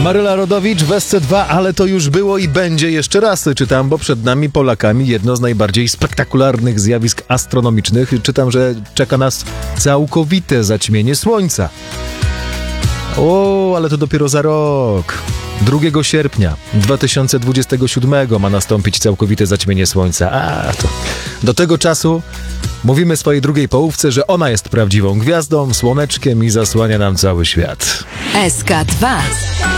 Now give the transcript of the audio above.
Maryla Rodowicz w SC2, ale to już było i będzie jeszcze raz. Czytam, bo przed nami, Polakami, jedno z najbardziej spektakularnych zjawisk astronomicznych. Czytam, że czeka nas całkowite zaćmienie Słońca. O, ale to dopiero za rok. 2 sierpnia 2027 ma nastąpić całkowite zaćmienie Słońca. Do tego czasu mówimy swojej drugiej połówce, że ona jest prawdziwą gwiazdą, słoneczkiem i zasłania nam cały świat. SK2